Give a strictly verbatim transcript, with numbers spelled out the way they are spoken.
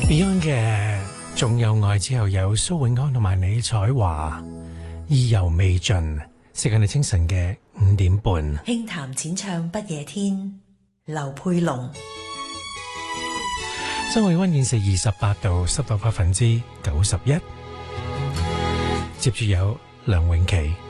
Beyond 嘅仲有愛之後有蘇永康同埋李彩華，意猶未盡。時間係清晨嘅五點半。 輕談淺唱不夜天，劉佩龍。 室外溫現時二十八度，濕度百分之九十一。接住有梁詠琪。